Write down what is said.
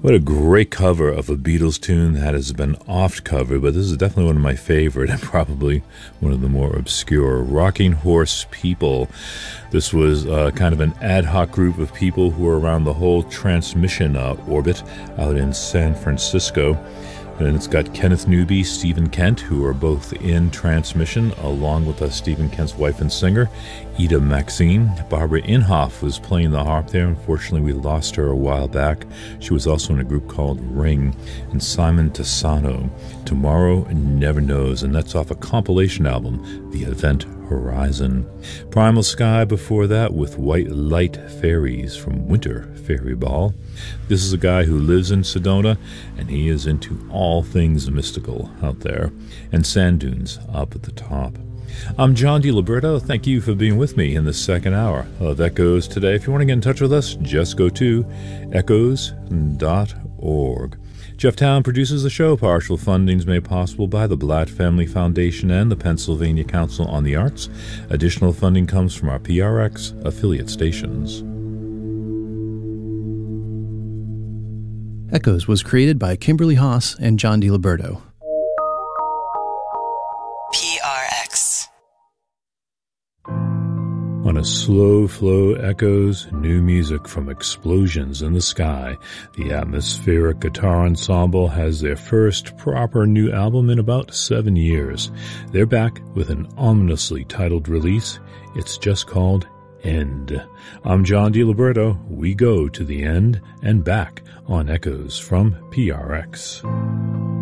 What a great cover of a Beatles tune that has been oft covered, but this is definitely one of my favorite and probably one of the more obscure. Rocking Horse People. This was kind of an ad hoc group of people who were around the whole transmission orbit out in San Francisco. And it's got Kenneth Newby, Stephen Kent, who are both in Transmission, along with Stephen Kent's wife and singer, Ida Maxine. Barbara Inhofe was playing the harp there. Unfortunately, we lost her a while back. She was also in a group called Ring. And Simon Tassano, Tomorrow Never Knows, and that's off a compilation album, The Event Horizon. Primal Sky before that with White Light Fairies from Winter Fairy Ball. This is a guy who lives in Sedona, and he is into all things mystical out there. And Sand Dunes up at the top. I'm John DiLiberto. Thank you for being with me in the second hour of Echoes today. If you want to get in touch with us, just go to echoes.org. Jeff Town produces the show. Partial funding is made possible by the Blatt Family Foundation and the Pennsylvania Council on the Arts. Additional funding comes from our PRX affiliate stations. Echoes was created by Kimberly Haas and John DiLiberto. PRX. On a slow flow echoes, new music from Explosions in the Sky. The atmospheric guitar ensemble has their first proper new album in about 7 years. They're back with an ominously titled release. It's just called End. I'm John DiLiberto. We go to the end and back on Echoes from PRX.